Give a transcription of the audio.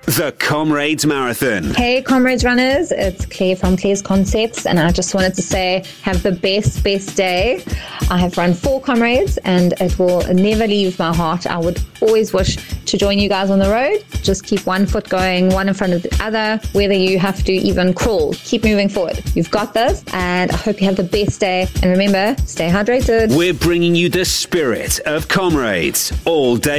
The Comrades Marathon. Hey Comrades runners, it's Claire from Claire's Concepts, and I just wanted to say have the best day. I have run 4 Comrades and it will never leave my heart. I would always wish to join you guys on the road. Just keep one foot going, one in front of the other, whether you have to even crawl. Keep moving forward. You've got this, and I hope you have the best day. And remember, stay hydrated. We're bringing you the spirit of Comrades all day